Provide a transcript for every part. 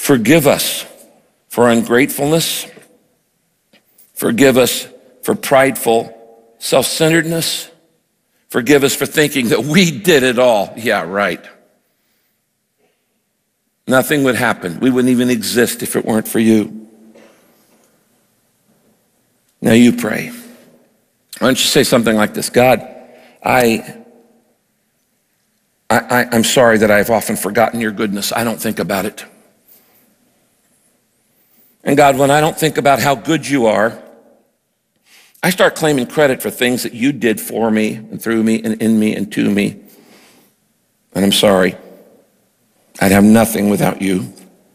Forgive us for ungratefulness. Forgive us for prideful self-centeredness. Forgive us for thinking that we did it all. Yeah, right. Nothing would happen. We wouldn't even exist if it weren't for you. Now you pray. Why don't you say something like this? God, I'm sorry that I've often forgotten your goodness. I don't think about it. And God, when I don't think about how good you are, I start claiming credit for things that you did for me and through me and in me and to me. And I'm sorry. I'd have nothing without you.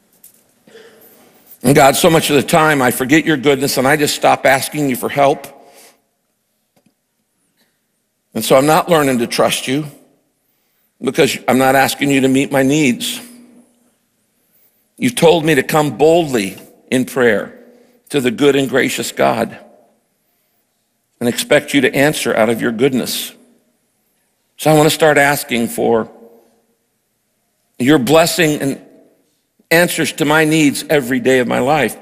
And God, so much of the time I forget your goodness and I just stop asking you for help. And so I'm not learning to trust you because I'm not asking you to meet my needs. You've told me to come boldly in prayer to the good and gracious God and expect you to answer out of your goodness. So I want to start asking for your blessing and answers to my needs every day of my life.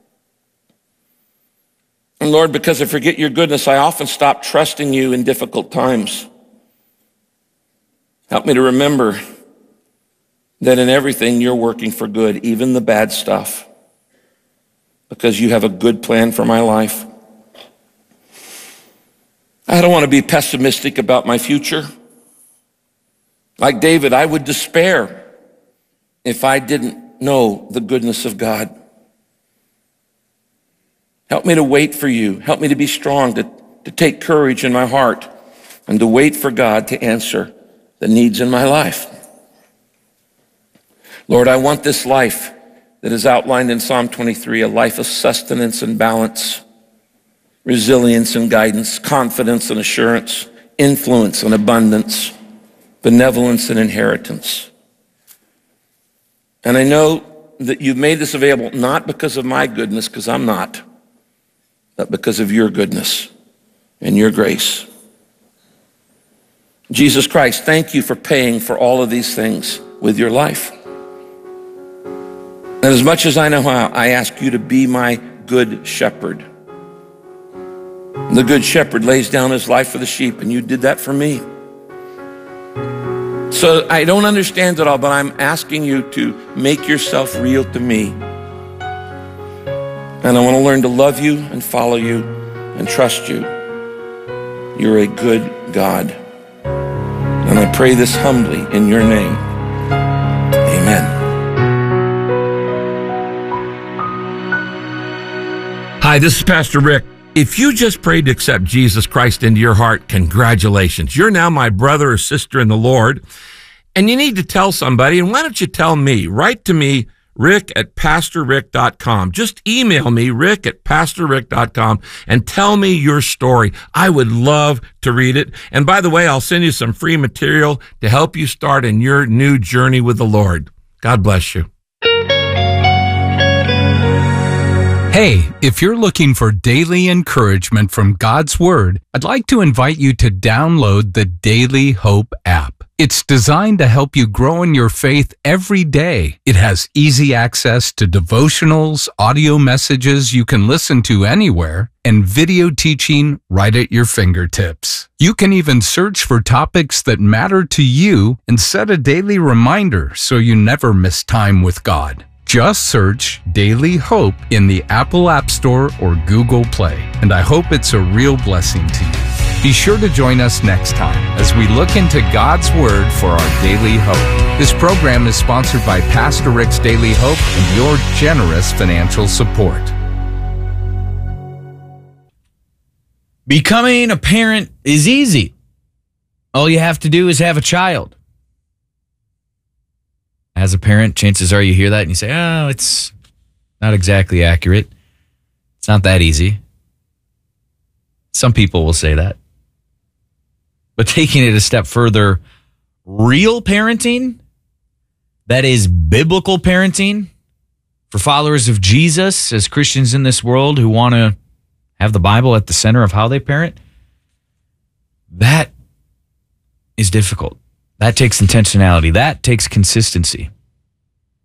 And Lord, because I forget your goodness, I often stop trusting you in difficult times. Help me to remember that in everything you're working for good, even the bad stuff, because you have a good plan for my life. I don't want to be pessimistic about my future. Like David, I would despair if I didn't know the goodness of God. Help me to wait for you. Help me to be strong, to take courage in my heart, and to wait for God to answer the needs in my life. Lord, I want this life that is outlined in Psalm 23, a life of sustenance and balance, resilience and guidance, confidence and assurance, influence and abundance, benevolence and inheritance. And I know that you've made this available not because of my goodness, because I'm not, but because of your goodness and your grace. Jesus Christ, thank you for paying for all of these things with your life. And as much as I know how, I ask you to be my good shepherd. The good shepherd lays down his life for the sheep, and you did that for me. So I don't understand it all, but I'm asking you to make yourself real to me. And I want to learn to love you and follow you and trust you. You're a good God. And I pray this humbly in your name. Amen. Hi, this is Pastor Rick. If you just prayed to accept Jesus Christ into your heart, congratulations. You're now my brother or sister in the Lord, and you need to tell somebody. And why don't you tell me? Write to me, rick@pastorrick.com. Just email me, rick@pastorrick.com, and tell me your story. I would love to read it. And by the way, I'll send you some free material to help you start in your new journey with the Lord. God bless you. Hey, if you're looking for daily encouragement from God's Word, I'd like to invite you to download the Daily Hope app. It's designed to help you grow in your faith every day. It has easy access to devotionals, audio messages you can listen to anywhere, and video teaching right at your fingertips. You can even search for topics that matter to you and set a daily reminder so you never miss time with God. Just search Daily Hope in the Apple App Store or Google Play, and I hope it's a real blessing to you. Be sure to join us next time as we look into God's Word for our daily hope. This program is sponsored by Pastor Rick's Daily Hope and your generous financial support. Becoming a parent is easy. All you have to do is have a child. As a parent, chances are you hear that and you say, oh, it's not exactly accurate. It's not that easy. Some people will say that. But taking it a step further, real parenting, that is biblical parenting, for followers of Jesus as Christians in this world who want to have the Bible at the center of how they parent, that is difficult. That takes intentionality. That takes consistency.